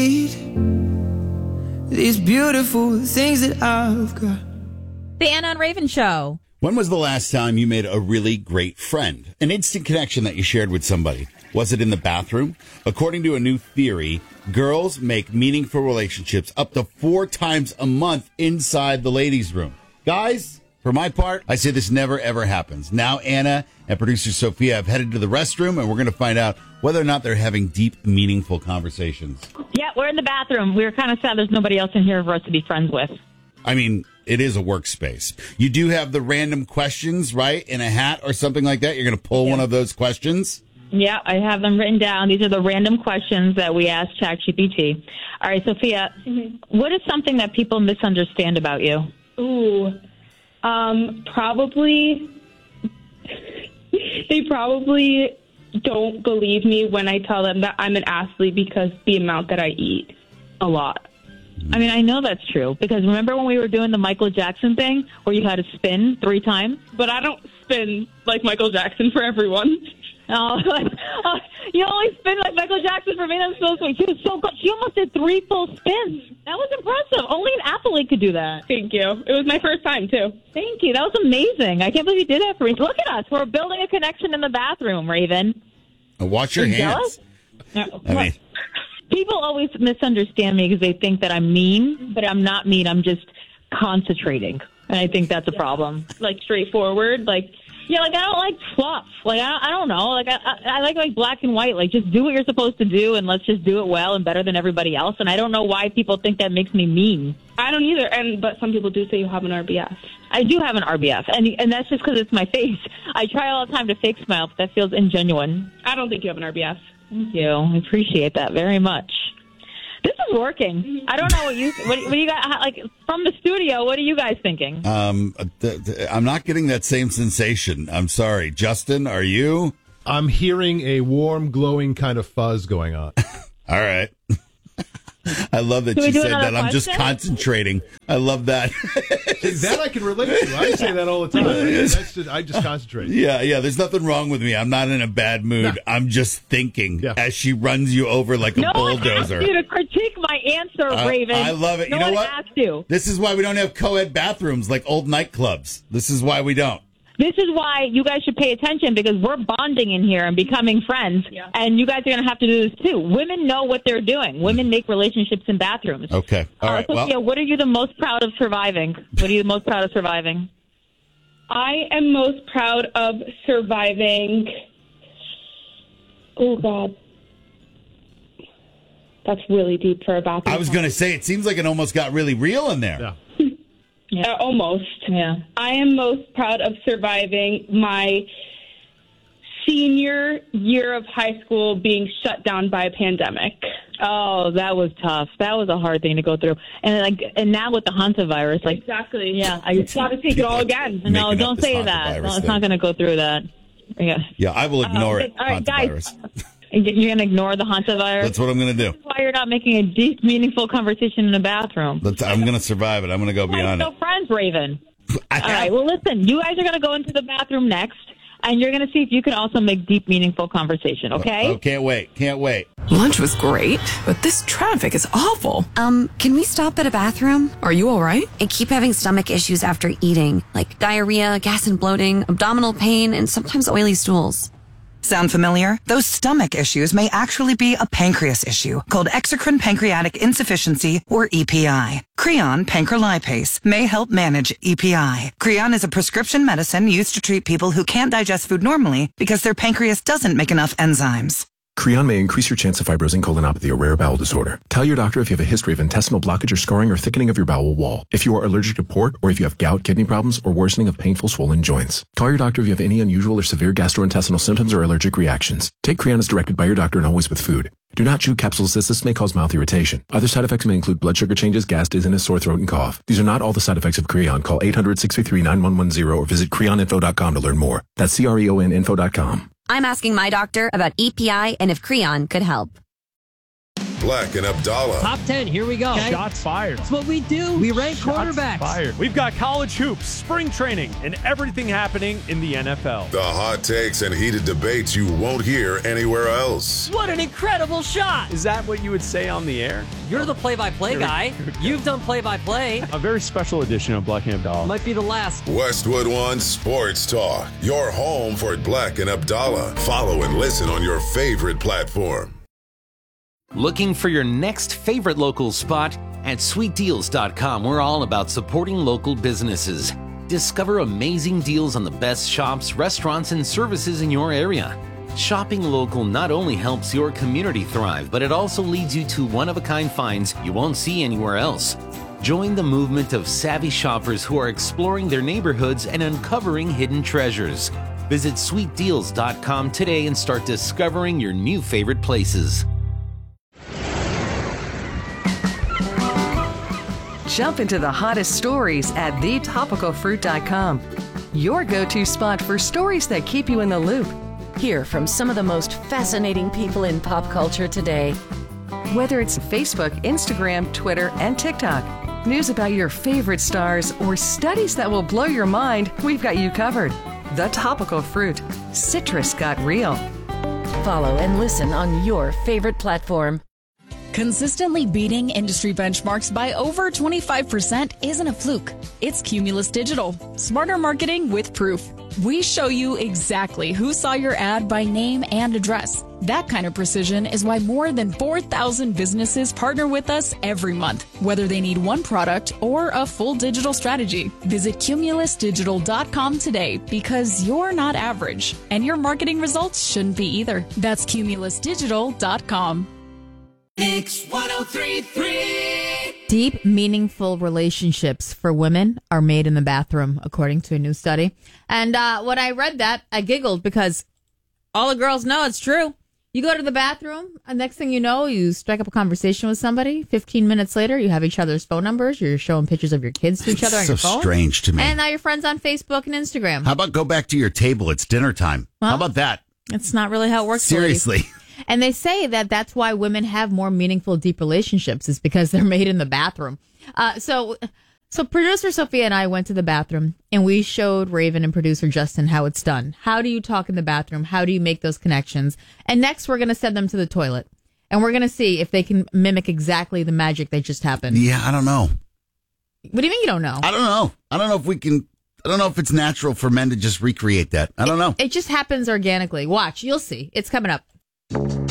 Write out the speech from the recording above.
need these beautiful things that I've got. The Anna and Raven Show. When was the last time you made a really great friend? An instant connection that you shared with somebody? Was it in the bathroom? According to a new theory, girls make meaningful relationships up to 4 times a month inside the ladies' room. Guys, for my part, I say this never, ever happens. Now Anna and producer Sophia have headed to the restroom, and we're going to find out whether or not they're having deep, meaningful conversations. Yeah, we're in the bathroom. We were kind of sad there's nobody else in here for us to be friends with. I mean, it is a workspace. You do have the random questions, right? In a hat or something like that. You're going to pull one of those questions? Yeah, I have them written down. These are the random questions that we asked ChatGPT. All right, Sophia, what is something that people misunderstand about you? Probably, they probably don't believe me when I tell them that I'm an athlete because the amount that I eat a lot. I mean, I know that's true because remember when we were doing the Michael Jackson thing where you had to spin 3 times? But I don't spin like Michael Jackson for everyone. Oh, you only spin like Michael Jackson for me. That's so sweet. She was so good. She almost did 3 full spins. That was impressive. Only an athlete could do that. Thank you. It was my first time, too. Thank you. That was amazing. I can't believe you did that for me. Look at us. We're building a connection in the bathroom, Raven. Watch your hands. I mean, people always misunderstand me because they think that I'm mean, but I'm not mean. I'm just concentrating. And I think that's a problem. Like straightforward, like... Yeah, like I don't like fluff. Like I don't know. Like I like black and white. Like just do what you're supposed to do, and let's just do it well and better than everybody else. And I don't know why people think that makes me mean. I don't either. But some people do say you have an RBF. I do have an RBF, and that's just because it's my face. I try all the time to fake smile, but that feels ingenuine. I don't think you have an RBF. Thank you. I appreciate that very much. This is working. I don't know what you got, like, from the studio, what are you guys thinking? I'm not getting that same sensation. I'm sorry. Justin, are you? I'm hearing a warm, glowing kind of fuzz going on. All right. I love that you said that. I'm just concentrating. I love that. That I can relate to. I say that all the time. I just concentrate. Yeah. There's nothing wrong with me. I'm not in a bad mood. No. I'm just thinking as she runs you over like a bulldozer. No one asked you to critique my answer, Raven. I love it. No you know one what? Asked you. This is why we don't have co-ed bathrooms like old nightclubs. This is why we don't. This is why you guys should pay attention because we're bonding in here and becoming friends. Yeah. And you guys are going to have to do this too. Women know what they're doing. Women make relationships in bathrooms. Okay. All right. Sophia, what are you the most proud of surviving? What are you the most proud of surviving? I am most proud of surviving. Oh, God. That's really deep for a bathroom. I was going to say, it seems like it almost got really real in there. Yeah. Almost. Yeah. I am most proud of surviving my senior year of high school being shut down by a pandemic. Oh, that was tough. That was a hard thing to go through. And now with the hantavirus, like exactly. Yeah, I got to take it all again. No, don't say that. No, it's not going to go through that. Yeah, I will ignore it. All right, guys. You're going to ignore the hantavirus? That's what I'm going to do. That's why you're not making a deep, meaningful conversation in a bathroom. I'm going to survive it. I'm going to go beyond it. No friends, Raven. All right, well, listen, you guys are going to go into the bathroom next, and you're going to see if you can also make deep, meaningful conversation, okay? Oh, can't wait. Can't wait. Lunch was great, but this traffic is awful. Can we stop at a bathroom? Are you all right? I keep having stomach issues after eating, like diarrhea, gas and bloating, abdominal pain, and sometimes oily stools. Sound familiar? Those stomach issues may actually be a pancreas issue called exocrine pancreatic insufficiency, or EPI. Creon pancrelipase may help manage EPI. Creon is a prescription medicine used to treat people who can't digest food normally because their pancreas doesn't make enough enzymes. Creon may increase your chance of fibrosing colonopathy, a rare bowel disorder. Tell your doctor if you have a history of intestinal blockage or scarring or thickening of your bowel wall, if you are allergic to pork, or if you have gout, kidney problems, or worsening of painful swollen joints. Call your doctor if you have any unusual or severe gastrointestinal symptoms or allergic reactions. Take Creon as directed by your doctor and always with food. Do not chew capsules as this may cause mouth irritation. Other side effects may include blood sugar changes, gas, dizziness, sore throat, and cough. These are not all the side effects of Creon. Call 800-633-9110 or visit creoninfo.com to learn more. That's CREONinfo.com. I'm asking my doctor about EPI and if Creon could help. Black and Abdallah. Top 10, here we go. Okay. Shots fired. That's what we do. We rank quarterbacks. Fired. We've got college hoops, spring training, and everything happening in the NFL. The hot takes and heated debates you won't hear anywhere else. What an incredible shot. Is that what you would say on the air? You're the play-by-play guy. You've done play-by-play. A very special edition of Black and Abdallah. Might be the last. Westwood One Sports Talk. Your home for Black and Abdallah. Follow and listen on your favorite platform. Looking for your next favorite local spot? At sweetdeals.com, we're all about supporting local businesses. Discover amazing deals on the best shops, restaurants, and services in your area. Shopping local not only helps your community thrive, but it also leads you to one-of-a-kind finds you won't see anywhere else. Join the movement of savvy shoppers who are exploring their neighborhoods and uncovering hidden treasures. Visit sweetdeals.com today and start discovering your new favorite places. Jump into the hottest stories at thetopicalfruit.com. Your go-to spot for stories that keep you in the loop. Hear from some of the most fascinating people in pop culture today. Whether it's Facebook, Instagram, Twitter, and TikTok, news about your favorite stars, or studies that will blow your mind, we've got you covered. The Topical Fruit. Citrus got real. Follow and listen on your favorite platform. Consistently beating industry benchmarks by over 25% isn't a fluke. It's Cumulus Digital. Smarter marketing with proof. We show you exactly who saw your ad by name and address. That kind of precision is why more than 4,000 businesses partner with us every month, whether they need one product or a full digital strategy. Visit cumulusdigital.com today because you're not average, and your marketing results shouldn't be either. That's cumulusdigital.com. Mix 103.3. Deep, meaningful relationships for women are made in the bathroom, according to a new study. And when I read that, I giggled because all the girls know it's true. You go to the bathroom, and next thing you know, you strike up a conversation with somebody. 15 minutes later, you have each other's phone numbers. You're showing pictures of your kids to each other on your phone. So strange to me. And now you're friends on Facebook and Instagram. How about go back to your table? It's dinner time. Well, how about that? It's not really how it works. Seriously. Ladies. And they say that that's why women have more meaningful, deep relationships is because they're made in the bathroom. So producer Sophia and I went to the bathroom and we showed Raven and producer Justin how it's done. How do you talk in the bathroom? How do you make those connections? And next we're going to send them to the toilet and we're going to see if they can mimic exactly the magic that just happened. Yeah, I don't know. What do you mean you don't know? I don't know. I don't know if we can. I don't know if it's natural for men to just recreate that. I don't know. It just happens organically. Watch, you'll see. It's coming up.